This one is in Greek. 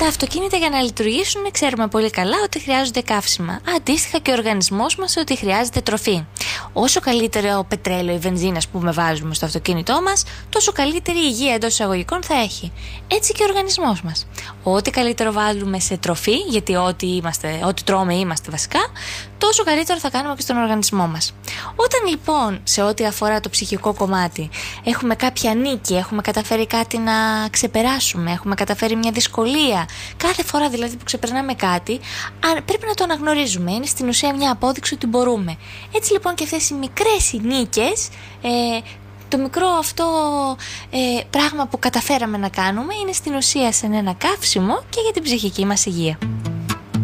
Τα αυτοκίνητα για να λειτουργήσουν ξέρουμε πολύ καλά ότι χρειάζονται καύσιμα. Αντίστοιχα και ο οργανισμός μας ότι χρειάζεται τροφή. Όσο καλύτερο πετρέλαιο ή βενζίνα, ας πούμε, βάζουμε στο αυτοκίνητό μας, τόσο καλύτερη υγεία εντός εισαγωγικών θα έχει. Έτσι και ο οργανισμός μας. Ό,τι καλύτερο βάλουμε σε τροφή, γιατί ό,τι τρώμε είμαστε βασικά, τόσο καλύτερο θα κάνουμε και στον οργανισμό μας. Όταν λοιπόν σε ό,τι αφορά το ψυχικό κομμάτι έχουμε κάποια νίκη, έχουμε καταφέρει κάτι να ξεπεράσουμε, έχουμε καταφέρει μια δυσκολία, κάθε φορά δηλαδή που ξεπερνάμε κάτι, πρέπει να το αναγνωρίζουμε. Είναι στην ουσία μια απόδειξη ότι μπορούμε. Έτσι λοιπόν και αυτές οι μικρές νίκες, το μικρό αυτό πράγμα που καταφέραμε να κάνουμε, είναι στην ουσία σαν ένα καύσιμο και για την ψυχική μας υγεία.